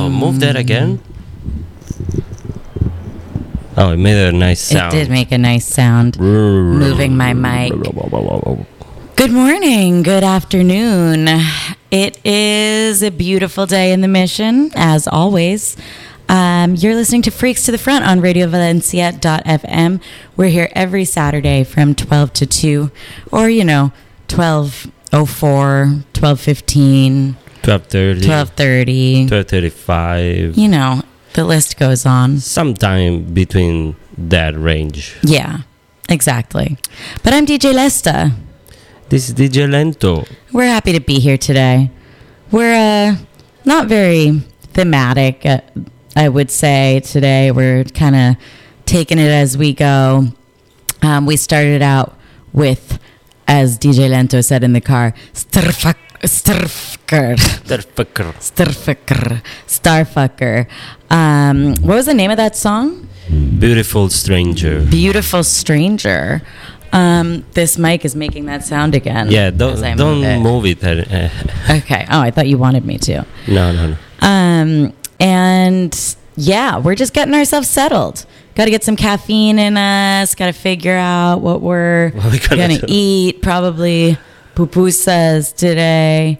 Oh, move that again. Oh, it made a nice sound. It did make a nice sound. Moving my mic. Good morning, good afternoon. It is a beautiful day in the Mission, as always. You're listening to Freaks to the Front on RadioValencia.fm. We're here every Saturday from 12 to 2, or, 12:04, 12:15, 12:30, 12:35. The list goes on. Sometime between that range. Yeah, exactly. But I'm DJ Lesta. This is DJ Lento. We're happy to be here today. We're not very thematic, I would say, today. We're kind of taking it as we go. We started out with, as DJ Lento said in the car, Starfucker. What was the name of that song? Beautiful Stranger. Beautiful Stranger. This mic is making that sound again. Yeah, don't move it. Okay. Oh, I thought you wanted me to. No. And yeah, we're just getting ourselves settled. Got to get some caffeine in us. Got to figure out what we're going to eat. Probably pupusas today.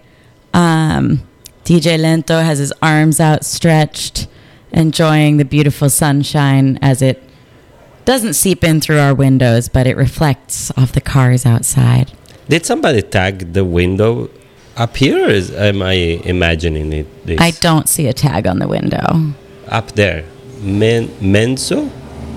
DJ Lento has his arms outstretched, enjoying the beautiful sunshine as it doesn't seep in through our windows, but it reflects off the cars outside. Did somebody tag the window up here, or am I imagining it? I don't see a tag on the window. Up there. Menso?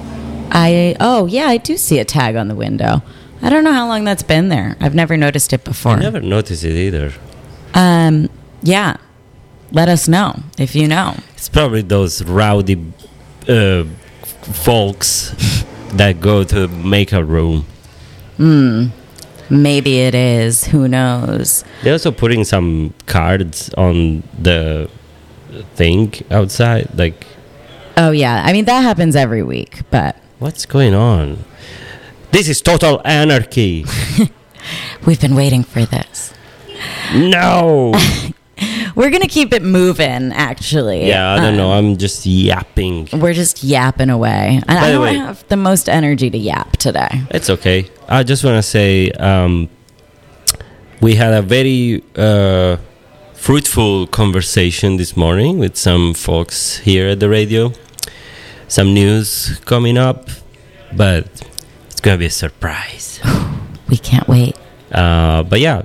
I do see a tag on the window. I don't know how long that's been there. I've never noticed it before. I never noticed it either. Yeah. Let us know if you know. It's probably those rowdy folks that go to make a room. Maybe it is. Who knows? They're also putting some cards on the thing outside. Oh, yeah. I mean, that happens every week, but... What's going on? This is total anarchy. We've been waiting for this. No! We're going to keep it moving, actually. Yeah, I don't know. I'm just yapping. We're just yapping away. And I don't have the most energy to yap today. It's okay. I just want to say we had a very fruitful conversation this morning with some folks here at the radio. Some news coming up, but it's going to be a surprise. We can't wait. But yeah,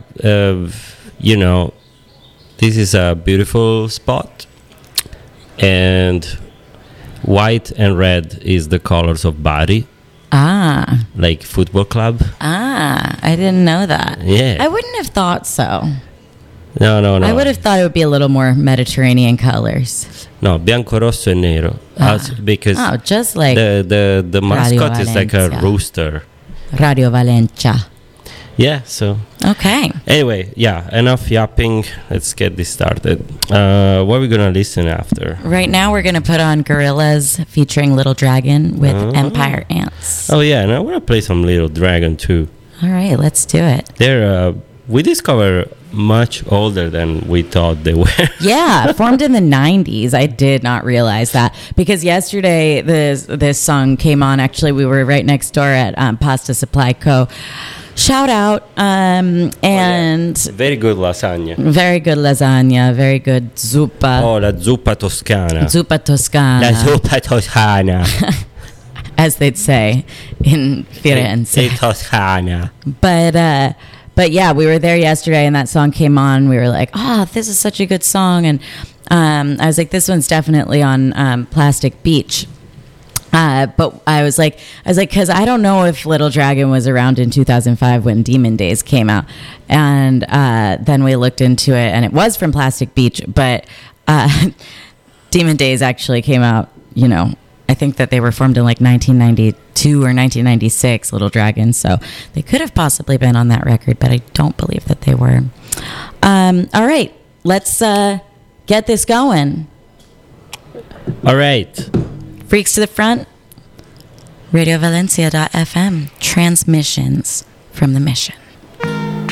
this is a beautiful spot, and white and red is the colors of Bari. Ah. Like football club. Ah, I didn't know that. Yeah. I wouldn't have thought so. No. I would have thought it would be a little more Mediterranean colors. No, bianco, rosso, e nero. Because just like the mascot is like a rooster. Radio Valencia. Yeah, so... Okay. Anyway, yeah, enough yapping. Let's get this started. What are we going to listen after? Right now, we're going to put on Gorillaz featuring Little Dragon with Empire Ants. Oh, yeah, and I want to play some Little Dragon, too. All right, let's do it. We discovered much older than we thought they were. Yeah, formed in the 90s. I did not realize that. Because yesterday, this song came on. Actually, we were right next door at Pasta Supply Co., shout out. And very good lasagna. Very good lasagna. Very good zuppa. Oh, la zuppa toscana. Zuppa toscana. La zuppa toscana. As they'd say in Firenze. Toscana. But yeah, we were there yesterday and that song came on. We were like, this is such a good song. And I was like, this one's definitely on Plastic Beach. But I was like, because I don't know if Little Dragon was around in 2005 when Demon Days came out, and then we looked into it, and it was from Plastic Beach, but Demon Days actually came out. I think that they were formed in like 1992 or 1996, Little Dragon, so they could have possibly been on that record, but I don't believe that they were. All right, let's get this going. All right. Freaks to the Front, RadioValencia.fm, transmissions from the Mission.